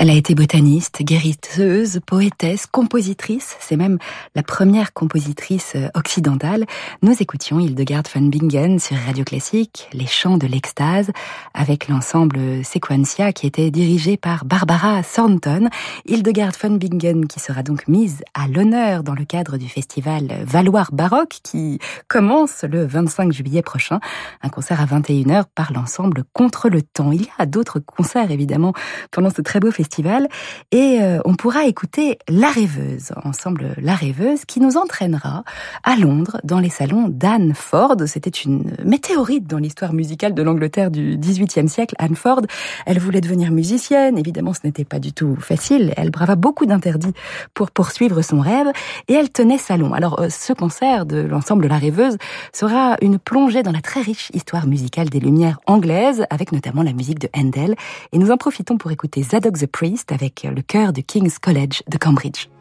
Elle a été botaniste, guérisseuse, poétesse, compositrice. C'est même la première compositrice occidentale. Nous écoutions Hildegard von Bingen sur Radio Classique, Les Chants de l'Extase, avec l'ensemble Sequentia qui était dirigé par Barbara Thornton. Hildegard von Bingen qui sera donc mise à l'honneur dans le cadre du festival Valoir Baroque qui commence le 25 juillet prochain. Un concert à 21h par l'ensemble Contre le Temps. Il y a d'autres concerts évidemment pendant ce très beau festival et on pourra écouter La Rêveuse, ensemble La Rêveuse, qui nous entraînera à Londres dans les salons d'Anne Ford. C'était une météorite dans l'histoire musicale de l'Angleterre du XVIIIe siècle. Anne Ford, elle voulait devenir musicienne, évidemment ce n'était pas du tout facile, elle brava beaucoup d'interdits pour poursuivre son rêve et elle tenait salon. Alors ce concert de l'ensemble La Rêveuse sera une plongée dans la très riche histoire musicale des Lumières anglaises, avec notamment la musique de Handel, et nous en profitons pour écouter Zadok the Priest avec le chœur du King's College de Cambridge.